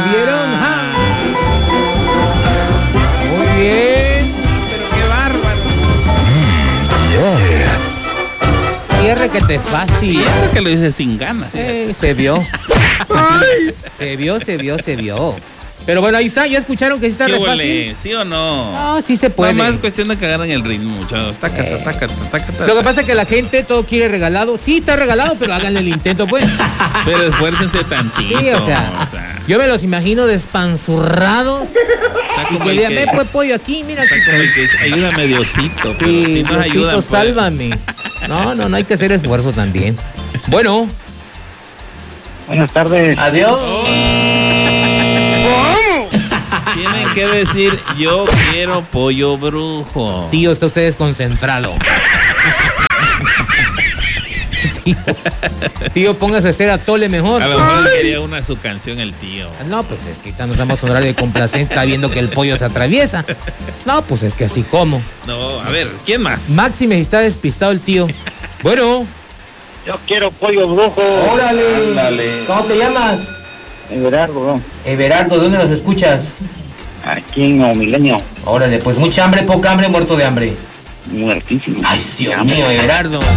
vieron? ¡Ja! Muy bien. Pero qué bárbaro. Cierre que te fácil. Y eso que lo dice sin ganas. Se vio. Se vio. Pero bueno, ahí está, ya escucharon que sí está ¿Qué re huele? fácil. ¿Sí o no? No, sí se puede. Nada más cuestión de que agarren el ritmo, muchachos. Tácata. Lo que pasa es que la gente todo quiere regalado. Sí, está regalado, pero háganle el intento, pues. Pero esfuércense tantito. Sí, o sea, yo me los imagino despanzurrados. Y que digan, pues pollo aquí, mira aquí. Ayúdame, Diosito. Sí, si nos Diosito, ayudan, pues. sálvame. No hay que hacer esfuerzo también. Bueno. Buenas tardes. Adiós. Tienen que decir, yo quiero pollo brujo. Tío, está usted desconcentrado. Tío, póngase a hacer atole mejor. A lo mejor quería su canción el tío. No, pues es que ahorita nos damos un horario de complacencia, está viendo que el pollo se atraviesa. No, pues es que así como. No, a ver, ¿quién más? Máxime, está despistado el tío. Bueno. Yo quiero pollo brujo. ¡Órale! Ándale. ¿Cómo te llamas? Everardo, Everardo, ¿dónde nos escuchas? aquí en Nuevo Milenio. Órale, pues mucha hambre, poca hambre, muerto de hambre. Muertísimo. Ay, Dios mío, Everardo.